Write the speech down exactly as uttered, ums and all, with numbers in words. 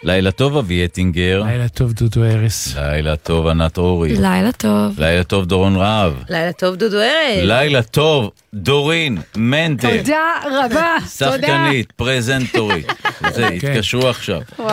לילה טוב אבי אטינגר. לילה טוב דודו ארס. לילה טוב ענת אורי. לילה טוב. לילה טוב דורון רהב. לילה טוב דודו ארס. לילה טוב דורין מנטל. תודה רבה. שחקנית, פרזנטורית. זה, התקשרו עכשיו.